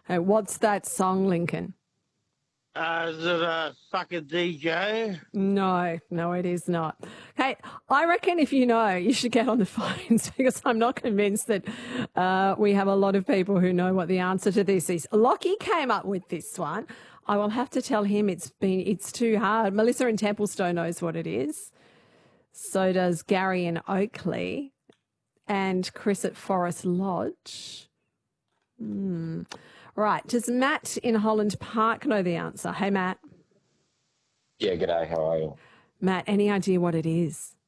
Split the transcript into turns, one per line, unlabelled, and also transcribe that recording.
Hey, what's that song, Lincoln?
Is it a fucking DJ?
No, it is not. Okay, I reckon if you know, you should get on the phones because I'm not convinced that we have a lot of people who know what the answer to this is. Lockie came up with this one. I will have to tell him it's too hard. Melissa in Templestowe knows what it is. So does Gary in Oakley and Chris at Forest Lodge. Right, does Matt in Holland Park know the answer? Hey, Matt.
Yeah, g'day. How are you?
Matt, any idea what it is?